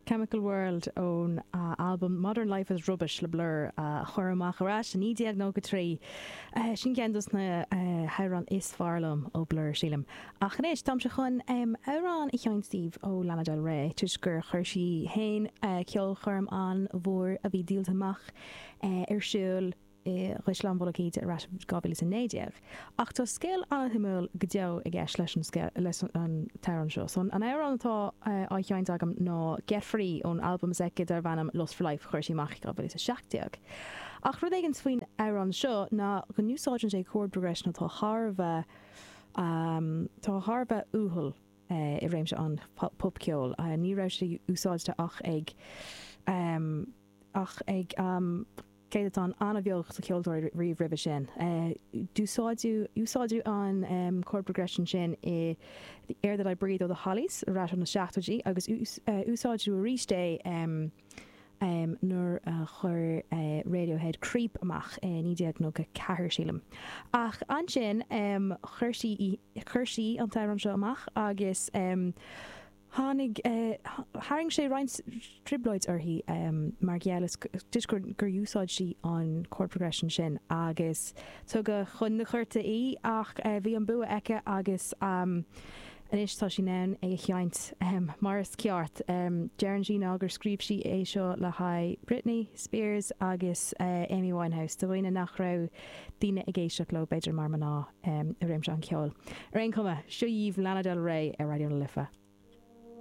Chemical World ón album Modern Life is Rubbish le blur chuirmach arás an ídeag nó go trí sin gendus na hairan is farlam ó blur sílim. A chanéis tam se chun árán I chein Steve ó Lana Del Rey tuis gur chuirsí hain ceol churm an bhór a bhí díaltamach siúil Ruislan bolachíte a ras gabhil in néideag. Ach tá scéal an himúil go deo I gceis leis an taran seo. So an árán atá á cheint agam ná Get Free ón album zeicid ar bhanam Lost for Life chuirsí mach gabhil is a seachteag. Ach rud éigen faoin árán seo ná go núsáidn sé chord progression tá Harbheith úhol I réimse an pop ceol. Ní raibh sé úsáidte ach ag céad an anna bheoch sa ceoltóir riomh ribh sin. Úsáidú an chord progression sin I The Air That I Breathe ó the Hollies rá an na seachtaidí agus úsáidú a ríiste nuair chur Radiohead Creep amach nídeag nó go cethir sílim. Ach an sin chuirsí an taran seo amach agus Hánig haring sé reint tribloids arhí mar gealas gur úsáid sí an chord progression sin agus tu go chun na chuirta í ach bhí an bua aice agus inis tá sí nán cheint Maris ceart dearan sí gur scríb sí seo le haid Britney Spears agus Amy Winehouse do bhaine nach rah daine I ggéisteach le beidir mar maná a réimse an ceol. Ar ein cuma, siúíomh Lana Del Rey ar Radio na Lifa.